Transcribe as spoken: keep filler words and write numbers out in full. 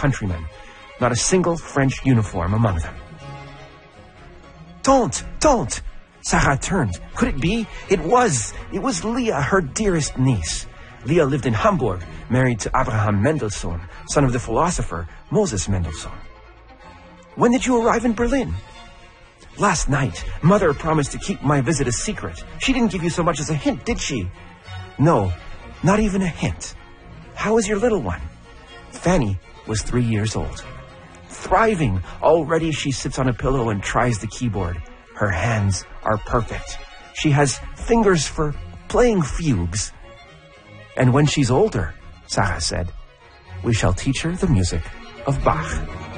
countrymen. Not a single French uniform among them. Don't! Don't! Sarah turned. Could it be? It was! It was Leah, her dearest niece. Leah lived in Hamburg, married to Abraham Mendelssohn, son of the philosopher Moses Mendelssohn. When did you arrive in Berlin? Last night. Mother promised to keep my visit a secret. She didn't give you so much as a hint, did she? No, not even a hint. How is your little one? Fanny was three years old. Thriving. Already she sits on a pillow and tries the keyboard. Her hands are perfect. She has fingers for playing fugues. And when she's older, Sarah said, we shall teach her the music of Bach.